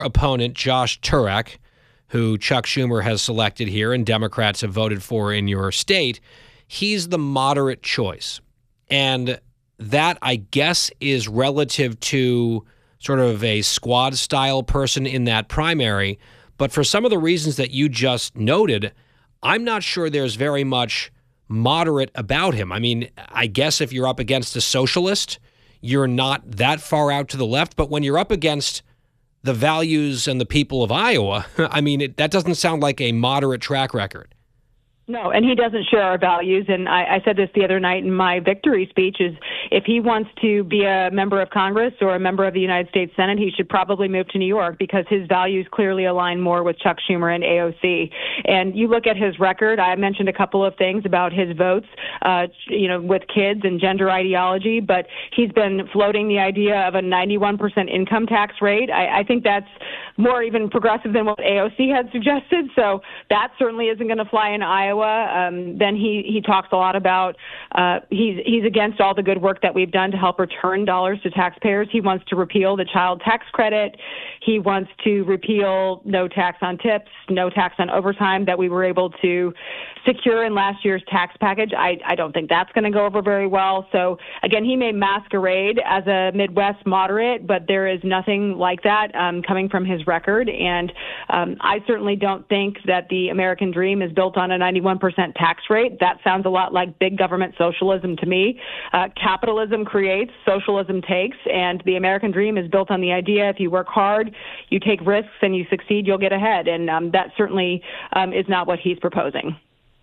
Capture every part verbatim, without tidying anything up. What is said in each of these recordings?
opponent, Josh Turek, who Chuck Schumer has selected here and Democrats have voted for in your state, he's the moderate choice. And that, I guess, is relative to sort of a squad-style person in that primary. But for some of the reasons that you just noted, I'm not sure there's very much moderate about him. I mean, I guess if you're up against a socialist, you're not that far out to the left. But when you're up against the values and the people of Iowa, I mean, it, that doesn't sound like a moderate track record. No, and he doesn't share our values. And I, I said this the other night in my victory speech, is if he wants to be a member of Congress or a member of the United States Senate, he should probably move to New York because his values clearly align more with Chuck Schumer and A O C. And you look at his record, I mentioned a couple of things about his votes, uh, you know, with kids and gender ideology, but he's been floating the idea of a ninety-one percent income tax rate. I, I think that's more even progressive than what A O C had suggested. So that certainly isn't going to fly in Iowa. Um, then he, he talks a lot about uh, he's he's against all the good work that we've done to help return dollars to taxpayers. He wants to repeal the child tax credit. He wants to repeal no tax on tips, no tax on overtime that we were able to secure in last year's tax package. I, I don't think that's going to go over very well. So, again, he may masquerade as a Midwest moderate, but there is nothing like that um, coming from his record. And um, I certainly don't think that the American dream is built on a ninety-one percent tax rate. That sounds a lot like big government socialism to me. Uh, capitalism creates, socialism takes, and the American dream is built on the idea if you work hard, you take risks, and you succeed, you'll get ahead. And um, that certainly um, is not what he's proposing.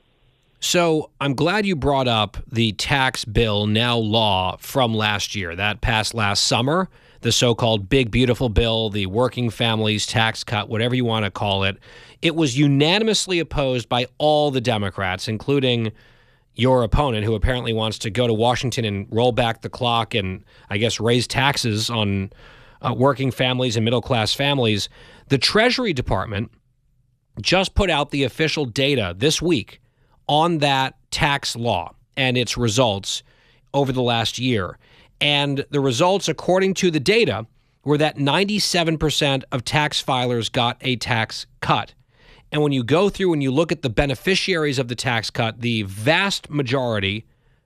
So I'm glad you brought up the tax bill, now law, from last year. That passed last summer, the so-called Big Beautiful Bill, the working families tax cut, whatever you want to call it. It was unanimously opposed by all the Democrats, including your opponent, who apparently wants to go to Washington and roll back the clock and, I guess, raise taxes on uh, working families and middle-class families. The Treasury Department just put out the official data this week on that tax law and its results over the last year. And the results, according to the data, were that ninety-seven percent of tax filers got a tax cut. And when you go through and you look at the beneficiaries of the tax cut, the vast majority,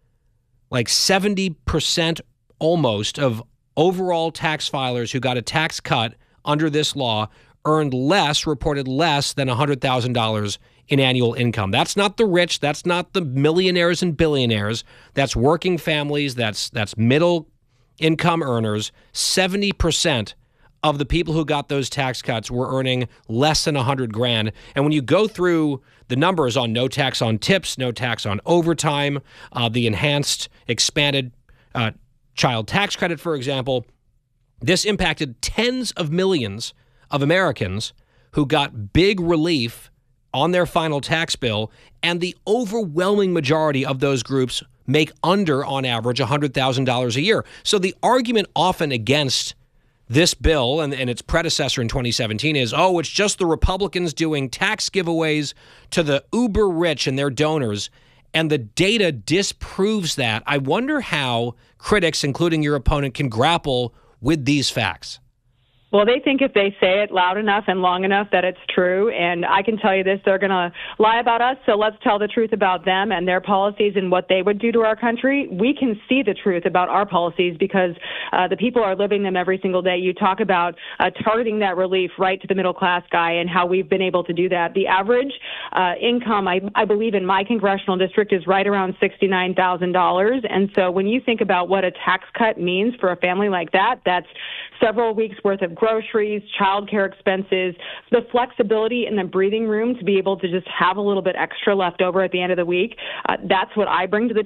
like seventy percent almost of overall tax filers who got a tax cut under this law earned less, reported less than one hundred thousand dollars in annual income. That's not the rich. That's not the millionaires and billionaires. That's working families. That's that's middle income earners. seventy percent of the people who got those tax cuts were earning less than one hundred grand. And when you go through the numbers on no tax on tips, no tax on overtime, uh, the enhanced expanded uh, child tax credit, for example, this impacted tens of millions of Americans who got big relief on their final tax bill, and the overwhelming majority of those groups make under, on average, one hundred thousand dollars a year. So the argument often against this bill and, and its predecessor in twenty seventeen is, oh, it's just the Republicans doing tax giveaways to the uber rich and their donors, and the data disproves that. I wonder how critics, including your opponent, can grapple with these facts. Well, they think if they say it loud enough and long enough that it's true. And I can tell you this, they're going to lie about us. So let's tell the truth about them and their policies and what they would do to our country. We can see the truth about our policies because uh, the people are living them every single day. You talk about uh, targeting that relief right to the middle class guy and how we've been able to do that. The average uh, income, I, I believe, in my congressional district is right around sixty-nine thousand dollars. And so when you think about what a tax cut means for a family like that, that's several weeks worth of groceries, childcare expenses, the flexibility and the breathing room to be able to just have a little bit extra left over at the end of the week. Uh, that's what I bring to the